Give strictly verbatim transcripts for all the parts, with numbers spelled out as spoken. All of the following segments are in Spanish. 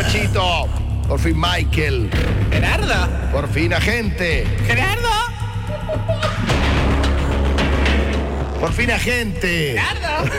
Nachito. Por fin Michael. Gerardo. Por fin agente. Gerardo. Por fin agente. Gerardo.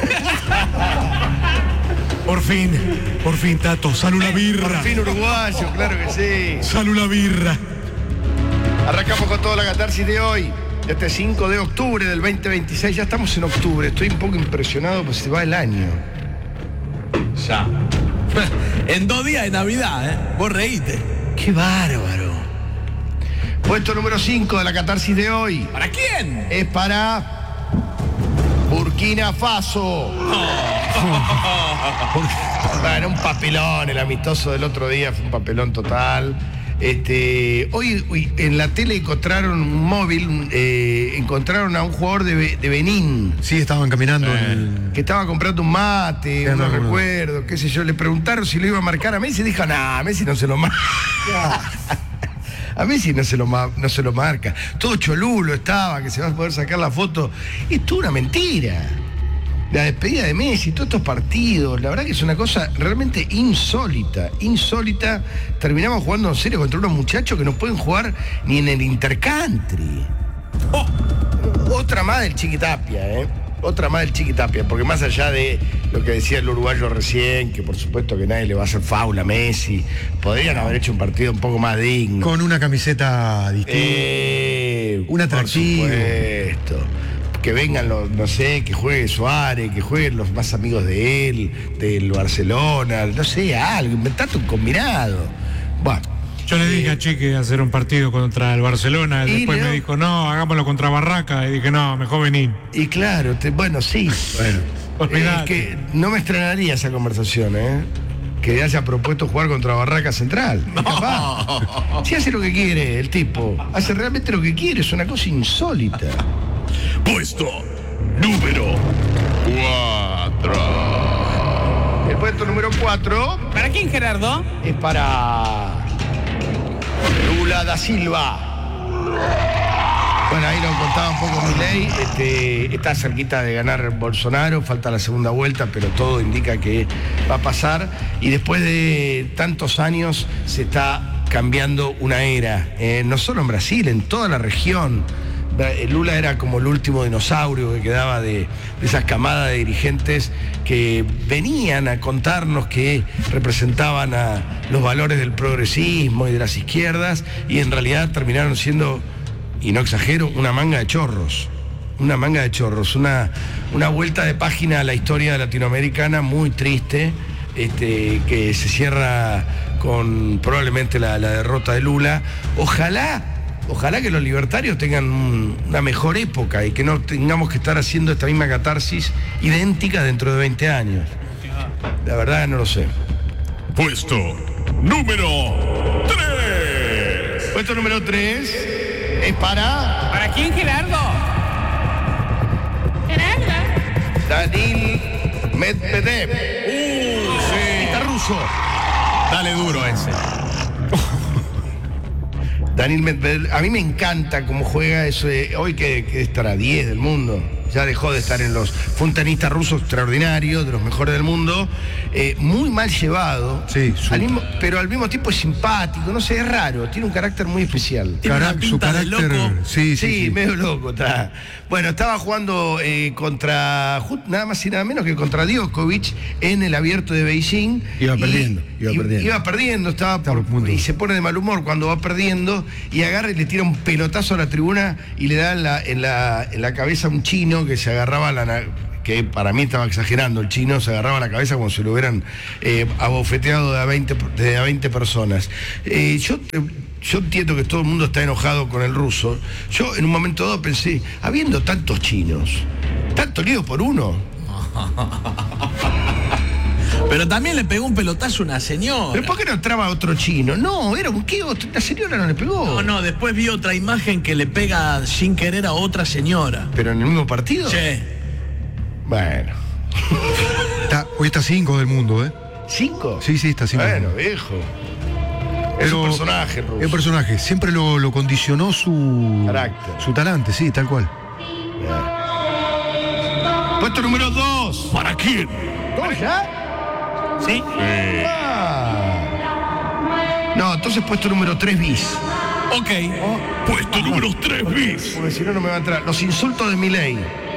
Por fin, por fin, Tato, salud la birra. Por fin uruguayo, claro que sí. Salud la birra. Arrancamos con toda la catarsis de hoy. Este cinco de octubre del veinte veintiséis. Ya estamos en octubre. Estoy un poco impresionado porque se va el año. Ya. En dos días de Navidad, ¿eh? Vos reíte. ¡Qué bárbaro! Puesto número cinco de la catarsis de hoy. ¿Para quién? Es para Burkina Faso. Bueno, un papelón. El amistoso del otro día fue un papelón total. Este, hoy, hoy en la tele encontraron un móvil, eh, encontraron a un jugador de, de Benín. Sí, estaban caminando. Eh, en el... Que estaba comprando un mate, Ya no, no, recuerdo, qué sé yo. Le preguntaron si lo iba a marcar a Messi y dijo, nah, a Messi no se lo marca. A Messi no se, lo no se lo marca. Todo cholulo estaba, que se va a poder sacar la foto. Es toda una mentira. La despedida de Messi, todos estos partidos, la verdad que es una cosa realmente insólita, insólita. Terminamos jugando en serio contra unos muchachos que no pueden jugar ni en el Intercountry. Oh, otra más del Chiquitapia, ¿eh? Otra más del Chiquitapia, porque más allá de lo que decía el uruguayo recién, que por supuesto que nadie le va a hacer faula a Messi, podrían haber hecho un partido un poco más digno. Con una camiseta distinta. Eh, un atractivo. Por supuesto. Que vengan los, no sé, que juegue Suárez, que jueguen los más amigos de él, del Barcelona, no sé, algo, inventate un combinado. Bueno. Yo le dije eh, a Chique hacer un partido contra el Barcelona, y después Leo, me dijo, no, hagámoslo contra Barraca, y dije, no, mejor venir. Y claro, te, bueno, sí. Bueno, Es que no me extrañaría esa conversación, ¿eh? Que haya propuesto jugar contra Barraca Central. No. Capaz. Si hace lo que quiere el tipo, hace realmente lo que quiere, es una cosa insólita. Puesto número cuatro. El puesto número cuatro ¿Para quién, Gerardo? es para Lula da Silva. Bueno, ahí nos contaba un poco Milei. Este, está cerquita de ganar Bolsonaro, falta la segunda vuelta, pero todo indica que va a pasar. Y después de tantos años se está cambiando una era, eh, no solo en Brasil, en toda la región. Lula era como el último dinosaurio que quedaba de, de esas camadas de dirigentes que venían a contarnos que representaban a los valores del progresismo y de las izquierdas, y en realidad terminaron siendo, y no exagero, una manga de chorros. Una manga de chorros, una, una vuelta de página a la historia latinoamericana muy triste, este, que se cierra con probablemente la, la derrota de Lula. Ojalá Ojalá que los libertarios tengan un, una mejor época y que no tengamos que estar haciendo esta misma catarsis idéntica dentro de veinte años. La verdad no lo sé. Puesto número tres. Puesto número tres es para ¿Para quién, Gerardo? Gerardo. Daniil Medvedev. Uh, sí. Está ruso. Dale duro ese. Daniil Medvedev, a mí me encanta cómo juega eso. De, hoy que, que estará diez del mundo. Ya dejó de estar en los... Fue un tenista ruso extraordinario, de los mejores del mundo, eh, muy mal llevado, sí, al mismo, pero al mismo tiempo es simpático, no sé, es raro, tiene un carácter muy especial. Tiene una Cara- pinta su de carácter. loco. Sí, sí, Sí, sí. medio loco está. Bueno, estaba jugando eh, contra, nada más y nada menos que contra Djokovic en el abierto de Beijing. Iba y- perdiendo, iba y- perdiendo. Iba perdiendo, estaba Estaba por- a punto. y se pone de mal humor cuando va perdiendo y agarra y le tira un pelotazo a la tribuna y le da en la, en la, en la cabeza a un chino que se agarraba a la... que para mí estaba exagerando, el chino se agarraba la cabeza como si lo hubieran eh, abofeteado de a veinte, de a veinte personas. Eh, yo, eh, yo entiendo que todo el mundo está enojado con el ruso. Yo en un momento dado pensé, habiendo tantos chinos, tanto lío por uno. Pero también le pegó un pelotazo a una señora. ¿Pero por qué no entraba otro chino? No, era un qué, otro- la señora no le pegó. No, no, después vi otra imagen que le pega sin querer a otra señora. ¿Pero en el mismo partido? Che. Bueno. Está- hoy está cinco del mundo, ¿eh? ¿Cinco? Sí, sí, está cinco. Bueno, viejo. Es Pero un personaje, ruso. Es un personaje. Siempre lo, lo condicionó su... Carácter. Su talante, sí, tal cual. Puesto número dos. ¿Para quién? ¿Dos ya? Sí. Ah. No, entonces puesto número tres bis. Ok. Puesto número tres bis. Porque si no, no me va a entrar. Los insultos de Milei.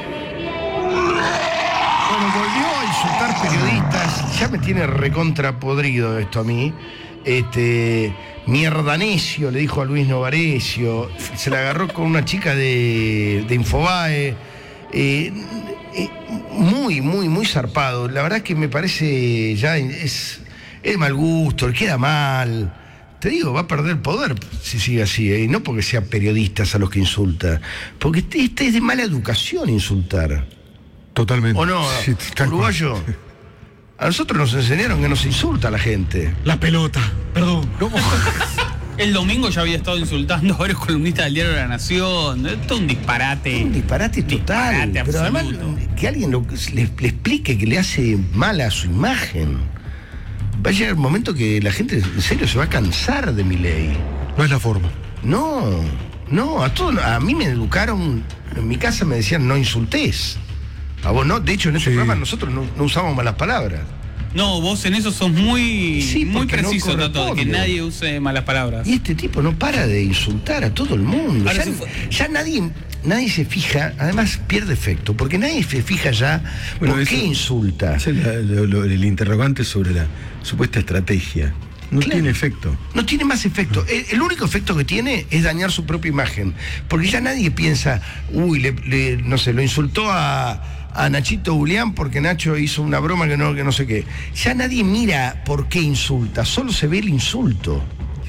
Bueno, volvió a insultar periodistas. Ya me tiene recontrapodrido esto a mí. Este. Mierda necio, le dijo a Luis Novarecio. Se la agarró con una chica de, de Infobae. Eh, eh, muy, muy, muy zarpado. La verdad es que me parece ya es, es mal gusto, le queda mal. Te digo, va a perder poder si sigue así, ¿eh? Y no porque sean periodistas a los que insulta, porque este, este es de mala educación insultar. Totalmente. ¿O no? Sí, tal Uruguayo. cual. A nosotros nos enseñaron que no se insulta a la gente. La pelota, perdón. ¿Cómo? El domingo ya había estado insultando a varios columnistas del Diario de la Nación. Esto es un disparate. Un disparate total. Disparate pero además absoluto. que alguien lo, le, le explique que le hace mal a su imagen. Va a llegar un momento que la gente en serio se va a cansar de Milei. No es la forma. No, no, a todos, a mí me educaron, en mi casa me decían no insultés. A vos no, de hecho en este Sí. programa nosotros no, no usamos malas palabras. No, vos en eso sos muy, Sí, muy porque no preciso, Tato, de que corresponde. nadie use malas palabras. Y este tipo no para de insultar a todo el mundo. Ahora, Ya, si fue- ya nadie, nadie se fija, además pierde efecto, porque nadie se fija ya Bueno, por eso- qué insulta. Ese es la- lo- lo- el interrogante sobre la supuesta estrategia. No Claro. tiene efecto. No tiene más efecto. El, el único efecto que tiene es dañar su propia imagen. Porque ya nadie piensa, uy, le, le- no sé, lo insultó a, a Nachito Julián porque Nacho hizo una broma que no, que no sé qué. Ya nadie mira por qué insulta, solo se ve el insulto.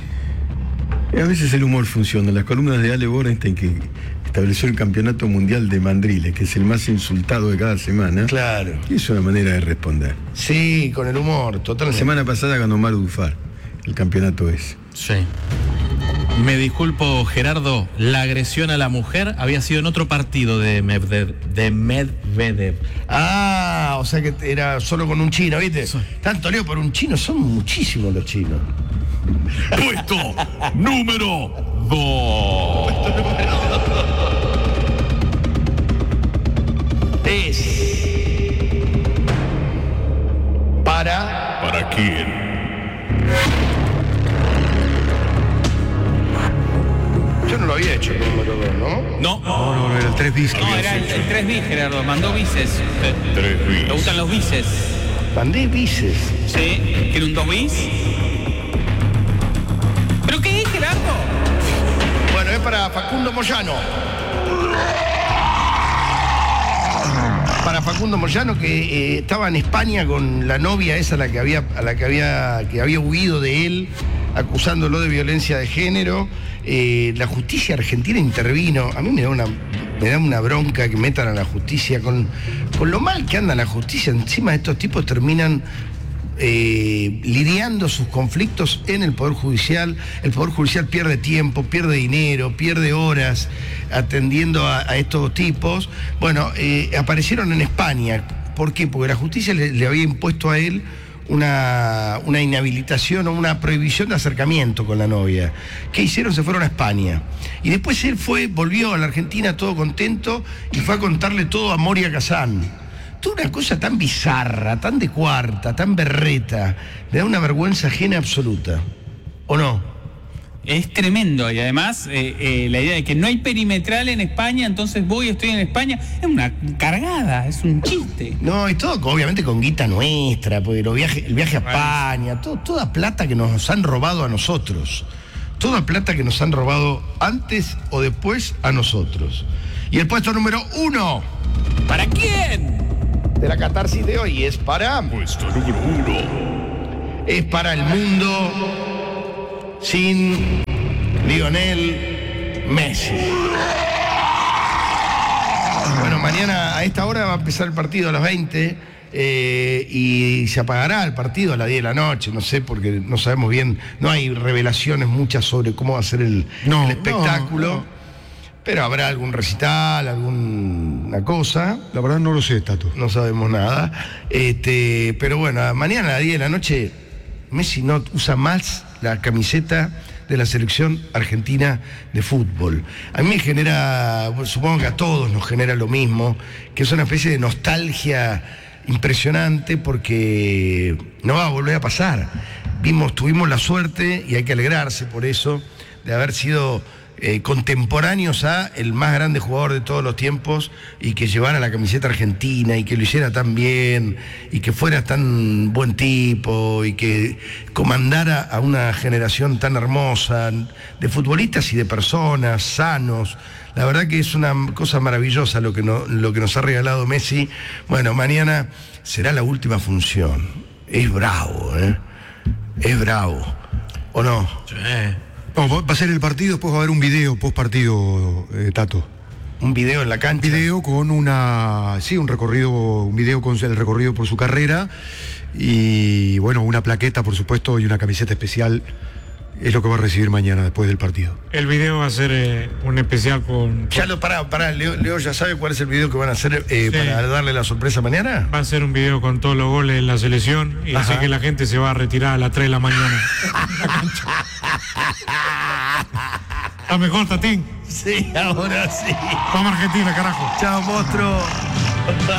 A veces el humor funciona. Las columnas de Ale Borenstein, que estableció el campeonato mundial de mandriles, que es el más insultado de cada semana, Claro. y es una manera de responder. Sí, con el humor, La totalmente. semana pasada ganó Maru Dufar, el campeonato ese. Sí. Me disculpo, Gerardo, la agresión a la mujer había sido en otro partido de Medvedev. De Medvedev. Ah, o sea que era solo con un chino, ¿viste? Tanto leo por un chino, son muchísimos los chinos. Puesto número dos. Es para ¿Para quién? yo no lo había hecho el número dos, ¿no? No. No, no, no, era el tres bis. que No, había era el, hecho. el tres bis, Gerardo. Mandó bises. Tres bis. ¿Te gustan los bises? Mandé bices. Sí. ¿Quiere un dos bis? ¿Pero qué es, Gerardo? Bueno, es para Facundo Moyano. Para Facundo Moyano, que eh, estaba en España con la novia esa a la que había, a la que había, que había huido de él, acusándolo de violencia de género. Eh, la justicia argentina intervino. A mí me da una, me da una bronca que metan a la justicia con, con lo mal que anda la justicia. Encima estos tipos terminan eh, lidiando sus conflictos en el Poder Judicial. El Poder Judicial pierde tiempo, pierde dinero, pierde horas atendiendo a, a estos tipos. Bueno, eh, aparecieron en España. ¿Por qué? Porque la justicia le, le había impuesto a él una, una inhabilitación o una prohibición de acercamiento con la novia. ¿Qué hicieron? Se fueron a España. Y después él fue, volvió a la Argentina todo contento y fue a contarle todo a Moria Kazán. Toda una cosa tan bizarra, tan de cuarta, tan berreta. Le da una vergüenza ajena absoluta. ¿O no? Es tremendo. Y además, eh, eh, la idea de que no hay perimetral en España, entonces voy y estoy en España, es una cargada, es un chiste. No, y todo obviamente con guita nuestra, porque los viajes, el viaje a España, todo, toda plata que nos han robado a nosotros. Toda plata que nos han robado antes o después a nosotros. Y el puesto número uno ¿Para quién? de la catarsis de hoy es para. Puesto número uno. Es para el mundo sin Lionel Messi. Bueno, mañana a esta hora va a empezar el partido a las veinte eh, y se apagará el partido a las diez de la noche, no sé, porque no sabemos bien, no hay revelaciones muchas sobre cómo va a ser el, No, el espectáculo, no, no. pero habrá algún recital, alguna cosa. La verdad no lo sé, Tato. No sabemos nada. Este, pero bueno, mañana a las diez de la noche, Messi no usa más la camiseta de la selección argentina de fútbol. A mí me genera, bueno, supongo que a todos nos genera lo mismo, que es una especie de nostalgia impresionante porque no va a volver a pasar. vimos, tuvimos la suerte, y hay que alegrarse por eso, de haber sido eh, contemporáneos a el más grande jugador de todos los tiempos, y que llevara la camiseta argentina, y que lo hiciera tan bien, y que fuera tan buen tipo, y que comandara a una generación tan hermosa de futbolistas y de personas sanos. La verdad que es una cosa maravillosa lo que, no, lo que nos ha regalado Messi. Bueno, mañana será la última función. Es bravo, ¿eh? Es bravo. ¿O no? Sí. No, va a ser el partido, después va a haber un video post partido, eh, Tato. Un video en la cancha. Un video con una, sí, un recorrido, un video con el recorrido por su carrera y bueno, una plaqueta por supuesto y una camiseta especial es lo que va a recibir mañana después del partido. El video va a ser eh, un especial con... Ya lo, pará, pará, Leo, Leo ya sabe cuál es el video que van a hacer eh, Sí. para darle la sorpresa mañana. Va a ser un video con todos los goles de la selección y Ajá. así que la gente se va a retirar a las tres de la mañana. Está mejor, Tatín. Sí, ahora sí. Vamos a Argentina, carajo. Chao, monstruo.